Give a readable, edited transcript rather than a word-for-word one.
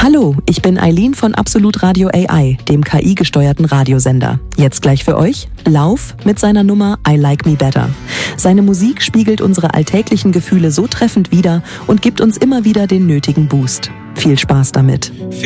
Hallo, ich bin Eileen von Absolut Radio AI, dem KI-gesteuerten Radiosender. Jetzt gleich für euch Lauf mit seiner Nummer I Like Me Better. Seine Musik spiegelt unsere alltäglichen Gefühle so treffend wider und gibt uns immer wieder den nötigen Boost. Viel Spaß damit.